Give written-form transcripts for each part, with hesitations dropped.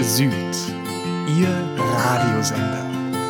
Süd, Ihr Radiosender.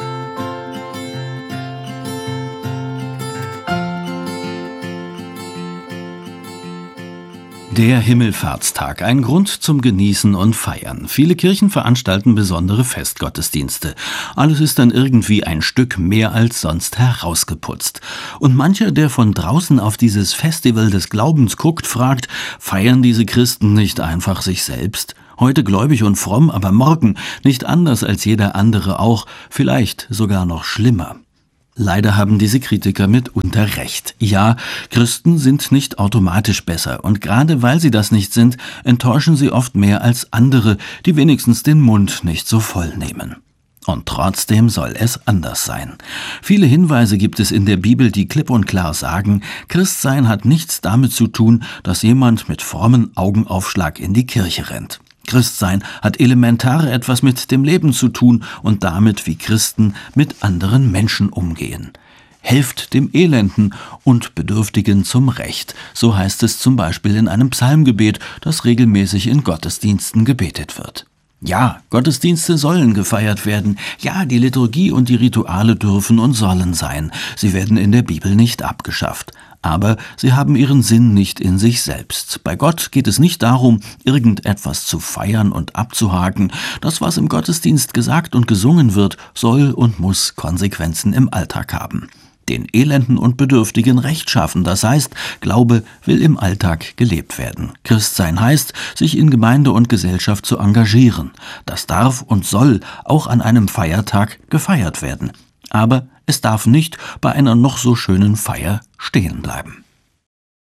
Der Himmelfahrtstag, ein Grund zum Genießen und Feiern. Viele Kirchen veranstalten besondere Festgottesdienste. Alles ist dann irgendwie ein Stück mehr als sonst herausgeputzt. Und mancher, der von draußen auf dieses Festival des Glaubens guckt, fragt, feiern diese Christen nicht einfach sich selbst? Heute gläubig und fromm, aber morgen nicht anders als jeder andere auch, vielleicht sogar noch schlimmer. Leider haben diese Kritiker mitunter recht. Ja, Christen sind nicht automatisch besser und gerade weil sie das nicht sind, enttäuschen sie oft mehr als andere, die wenigstens den Mund nicht so voll nehmen. Und trotzdem soll es anders sein. Viele Hinweise gibt es in der Bibel, die klipp und klar sagen, Christsein hat nichts damit zu tun, dass jemand mit frommen Augenaufschlag in die Kirche rennt. Christsein hat elementar etwas mit dem Leben zu tun und damit, wie Christen mit anderen Menschen umgehen. Helft dem Elenden und Bedürftigen zum Recht, so heißt es zum Beispiel in einem Psalmgebet, das regelmäßig in Gottesdiensten gebetet wird. Ja, Gottesdienste sollen gefeiert werden. Ja, die Liturgie und die Rituale dürfen und sollen sein. Sie werden in der Bibel nicht abgeschafft. Aber sie haben ihren Sinn nicht in sich selbst. Bei Gott geht es nicht darum, irgendetwas zu feiern und abzuhaken. Das, was im Gottesdienst gesagt und gesungen wird, soll und muss Konsequenzen im Alltag haben. Den Elenden und Bedürftigen Recht schaffen, das heißt, Glaube will im Alltag gelebt werden. Christsein heißt, sich in Gemeinde und Gesellschaft zu engagieren. Das darf und soll auch an einem Feiertag gefeiert werden. Aber es darf nicht bei einer noch so schönen Feier stehen bleiben.